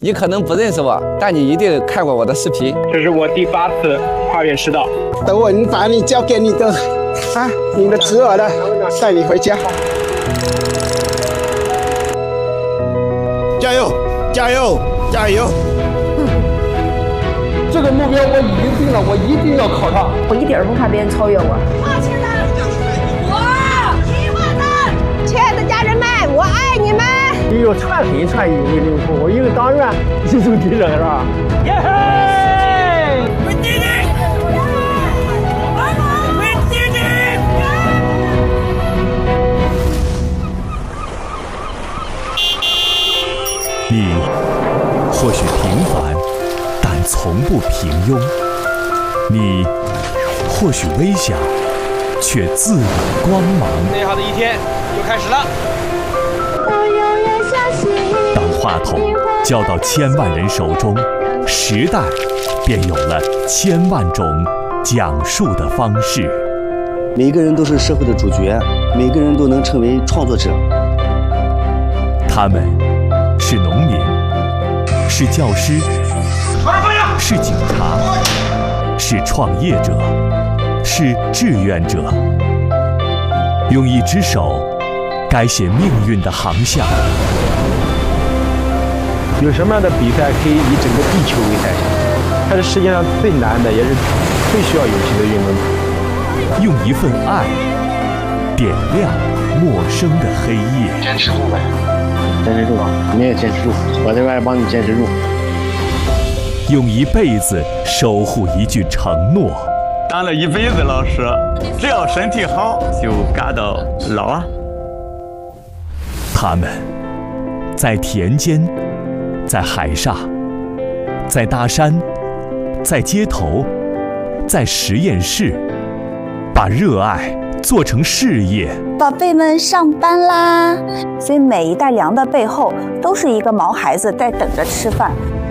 你可能不认识我，但你一定看过我的视频。 这是我第8次跨越赤道。 等我把你交给你的你的侄儿了，带你回家。 加油！加油！加油！ 这个目标我已经定了，我一定要考上。 我一点儿不怕别人超越我。 亲爱的家人们，我爱你们！ 你有串黑串雨为领袖，我一个党员记住敌人是吧？耶嘿！ 我弟弟，我弟弟。 你或许平凡，但从不平庸；你或许微小，却自有光芒。 美好的一天又开始了。 当话筒交到千万人手中，时代便有了千万种讲述的方式。 每个人都是社会的主角，每个人都能成为创作者。 他们是农民，是教师，是警察，是创业者，是志愿者，用一只手改写命运的航向。 有什么样的比赛可以以整个地球为代表？它是世界上最难的，也是最需要勇气的运动。 用一份爱点亮陌生的黑夜。 坚持住呗， 坚持住啊！你也坚持住，我在外帮你坚持住。 用一辈子守护一句承诺。 当了一辈子老师，只要身体好，就干到老啊。 他们在田间，在海上，在大山，在街头，在实验室，把热爱做成事业。 宝贝们上班啦！所以每一袋粮的背后，都是一个毛孩子在等着吃饭。